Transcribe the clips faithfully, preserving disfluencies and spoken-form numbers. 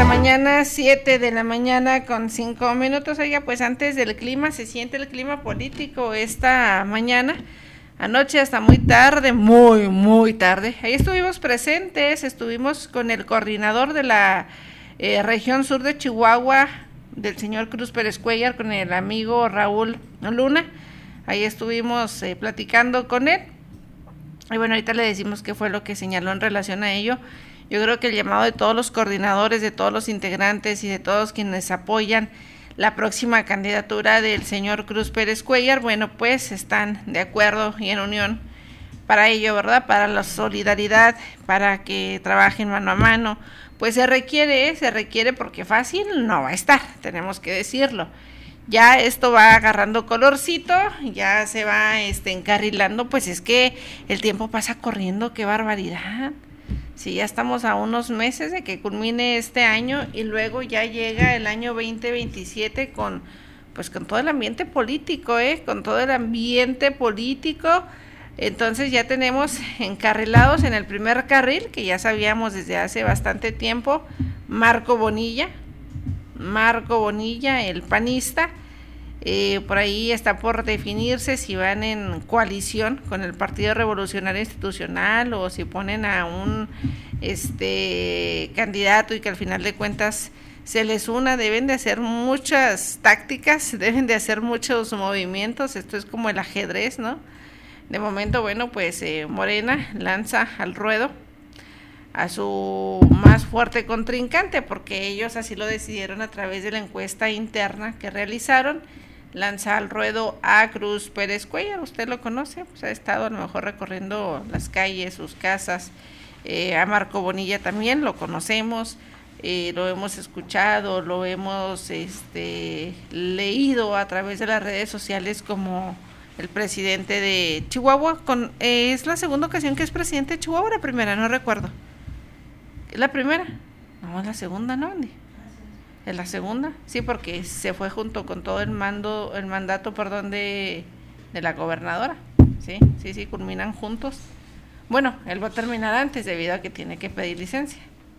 la mañana, siete de la mañana con cinco minutos. Oiga, pues antes del clima, se siente el clima político esta mañana. Anoche hasta muy tarde, muy, muy tarde. Ahí estuvimos presentes, estuvimos con el coordinador de la eh, región sur de Chihuahua, del señor Cruz Pérez Cuéllar, con el amigo Raúl Luna. Ahí estuvimos eh, platicando con él. Y bueno, ahorita le decimos qué fue lo que señaló en relación a ello. Yo creo que el llamado de todos los coordinadores, de todos los integrantes y de todos quienes apoyan la próxima candidatura del señor Cruz Pérez Cuéllar, bueno, pues están de acuerdo y en unión para ello, ¿verdad? Para la solidaridad, para que trabajen mano a mano. Pues se requiere, se requiere porque fácil no va a estar, tenemos que decirlo. Ya esto va agarrando colorcito, ya se va este, encarrilando, pues es que el tiempo pasa corriendo, qué barbaridad. Sí, ya estamos a unos meses de que culmine este año y luego ya llega el año veinte veintisiete con, pues con todo el ambiente político, ¿eh? Con todo el ambiente político. Entonces ya tenemos encarrilados en el primer carril, que ya sabíamos desde hace bastante tiempo, Marco Bonilla, Marco Bonilla, el panista. Eh, por ahí está por definirse si van en coalición con el Partido Revolucionario Institucional o si ponen a un este candidato y que al final de cuentas se les una. Deben de hacer muchas tácticas, deben de hacer muchos movimientos. Esto es como el ajedrez, ¿no? De momento, bueno, pues eh, Morena lanza al ruedo a su más fuerte contrincante, porque ellos así lo decidieron a través de la encuesta interna que realizaron. Lanza al ruedo a Cruz Pérez Cuéllar, usted lo conoce, pues ha estado a lo mejor recorriendo las calles, sus casas. Eh, a Marco Bonilla también lo conocemos, eh, lo hemos escuchado, lo hemos este, leído a través de las redes sociales como el presidente de Chihuahua. Con, eh, ¿Es la segunda ocasión que es presidente de Chihuahua o la primera? No recuerdo. ¿Es la primera? No, es la segunda, ¿no, Andy? ¿Es la segunda? Sí, porque se fue junto con todo el mando, el mandato, perdón, de, de la gobernadora. Sí, sí, sí, culminan juntos. Bueno, él va a terminar antes debido a que tiene que pedir licencia.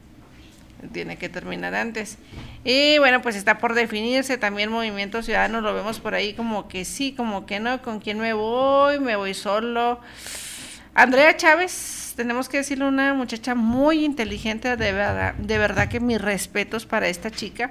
Tiene que terminar antes. Y bueno, pues está por definirse también Movimiento Ciudadano, lo vemos por ahí como que sí, como que no, ¿con quién me voy? Me voy solo. Andrea Chávez, tenemos que decirle, una muchacha muy inteligente, de verdad, de verdad que mis respetos para esta chica.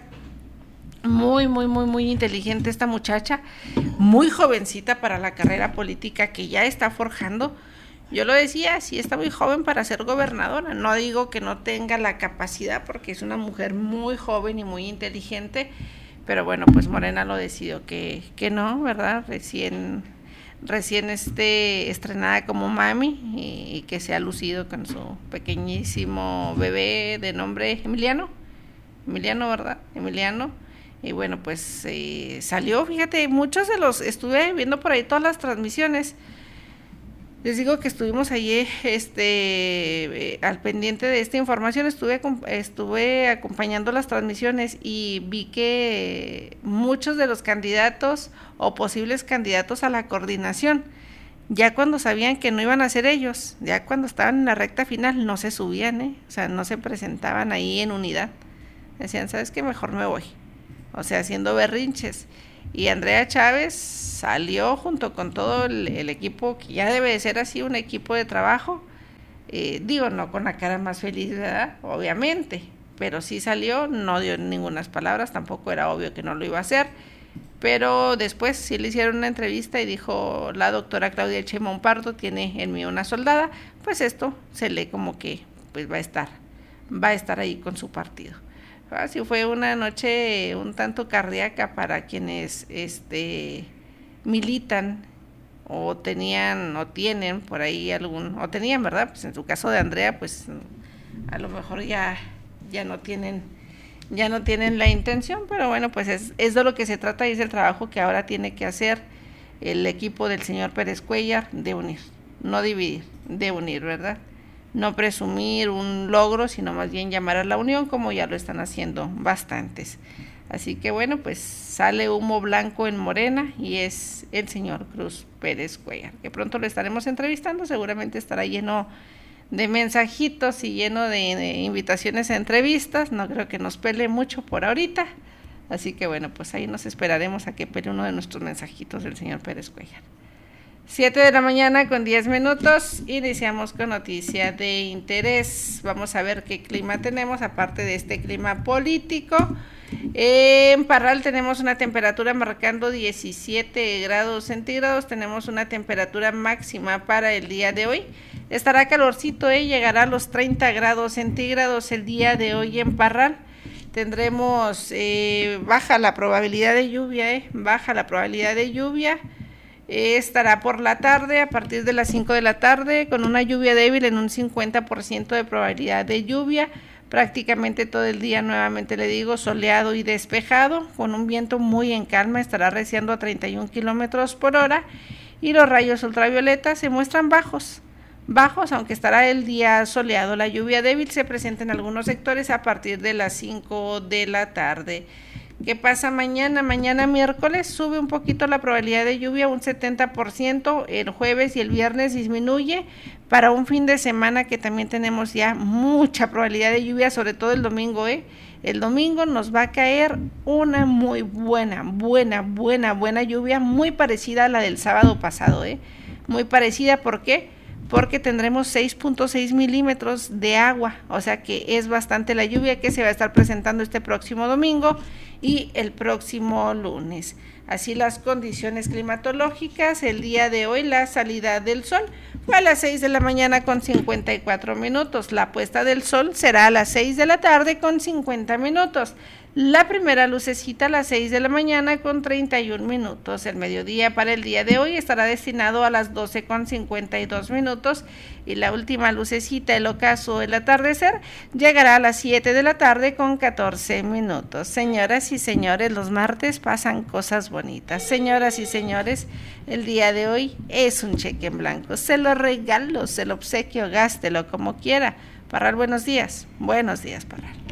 Muy, muy, muy, muy inteligente esta muchacha, muy jovencita para la carrera política que ya está forjando. Yo lo decía, sí está muy joven para ser gobernadora, no digo que no tenga la capacidad porque es una mujer muy joven y muy inteligente, pero bueno, pues Morena lo decidió que, que no, ¿verdad? Recién, recién este, estrenada como mami y, y que se ha lucido con su pequeñísimo bebé de nombre Emiliano, Emiliano, ¿verdad? Emiliano. Y bueno, pues eh, salió, fíjate, muchos de los, estuve viendo por ahí todas las transmisiones. Les digo que estuvimos allí este, eh, al pendiente de esta información, estuve, estuve acompañando las transmisiones y vi que muchos de los candidatos o posibles candidatos a la coordinación, ya cuando sabían que no iban a ser ellos, ya cuando estaban en la recta final, no se subían, ¿eh? O sea, no se presentaban ahí en unidad. Decían, ¿sabes qué? Mejor me voy. O sea, haciendo berrinches. Y Andrea Chávez salió junto con todo el, el equipo, que ya debe de ser así, un equipo de trabajo, eh, digo, no con la cara más feliz, ¿verdad? Obviamente, pero sí salió, no dio ninguna palabras, tampoco era obvio que no lo iba a hacer, pero después sí le hicieron una entrevista y dijo, la doctora Claudia Sheinbaum Pardo tiene en mí una soldada, pues esto se lee como que pues va a estar, va a estar ahí con su partido. Así fue una noche un tanto cardíaca para quienes este militan o tenían o tienen por ahí algún, o tenían, ¿verdad? Pues en su caso de Andrea, pues a lo mejor ya, ya no tienen, ya no tienen la intención, pero bueno, pues es, es de lo que se trata y es el trabajo que ahora tiene que hacer el equipo del señor Pérez Cuéllar, de unir, no dividir, de unir, ¿verdad? No presumir un logro, sino más bien llamar a la unión, como ya lo están haciendo bastantes. Así que bueno, pues sale humo blanco en Morena y es el señor Cruz Pérez Cuéllar, que pronto lo estaremos entrevistando, seguramente estará lleno de mensajitos y lleno de, de invitaciones a entrevistas. No creo que nos pele mucho por ahorita. Así que bueno, pues ahí nos esperaremos a que pele uno de nuestros mensajitos del señor Pérez Cuellar. siete de la mañana con diez minutos, iniciamos con noticia de interés. Vamos a ver qué clima tenemos, aparte de este clima político. En Parral tenemos una temperatura marcando diecisiete grados centígrados, tenemos una temperatura máxima para el día de hoy. Estará calorcito, ¿eh? Llegará a los treinta grados centígrados el día de hoy en Parral. Tendremos eh, baja la probabilidad de lluvia, ¿eh? baja la probabilidad de lluvia. Eh, estará por la tarde, a partir de las cinco de la tarde, con una lluvia débil en un cincuenta por ciento de probabilidad de lluvia. Prácticamente todo el día, nuevamente le digo, soleado y despejado, con un viento muy en calma, estará reciando a treinta y un kilómetros por hora, y los rayos ultravioletas se muestran bajos, bajos, aunque estará el día soleado. La lluvia débil se presenta en algunos sectores a partir de las cinco de la tarde. ¿Qué pasa mañana? Mañana miércoles sube un poquito la probabilidad de lluvia, un setenta por ciento, el jueves y el viernes disminuye, para un fin de semana que también tenemos ya mucha probabilidad de lluvia, sobre todo el domingo, ¿eh? El domingo nos va a caer una muy buena, buena, buena, buena lluvia, muy parecida a la del sábado pasado, ¿eh? Muy parecida, ¿por qué? Porque tendremos seis punto seis milímetros de agua, o sea que es bastante la lluvia que se va a estar presentando este próximo domingo y el próximo lunes. Así las condiciones climatológicas. El día de hoy la salida del sol fue a las seis de la mañana con cincuenta y cuatro minutos, la puesta del sol será a las seis de la tarde con cincuenta minutos. La primera lucecita a las seis de la mañana con treinta y un minutos. El mediodía para el día de hoy estará destinado a las doce con cincuenta y dos minutos y la última lucecita, el ocaso, el atardecer, llegará a las siete de la tarde con catorce minutos. Señoras y señores, los martes pasan cosas bonitas. Señoras y señores, el día de hoy es un cheque en blanco. Se lo regalo, se lo obsequio, gástelo como quiera. Parral, buenos días. Buenos días, Parral.